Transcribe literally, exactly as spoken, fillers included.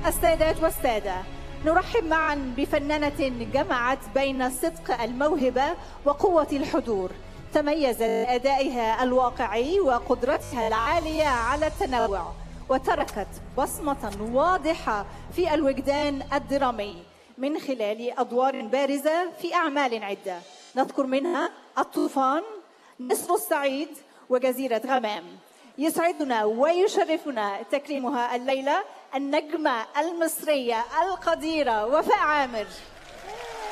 السادات والسادة، نرحب معا بفنانة جمعت بين صدق الموهبة وقوة الحضور، تميزت بأدائها الواقعي وقدرتها العالية على التنوع، وتركت بصمة واضحة في الوجدان الدرامي من خلال أدوار بارزة في أعمال عدة، نذكر منها الطوفان، نسر الصعيد، وجزيرة غمام. يسعدنا ويشرفنا تكريمها الليلة النجمة المصرية القديرة وفاء عامر.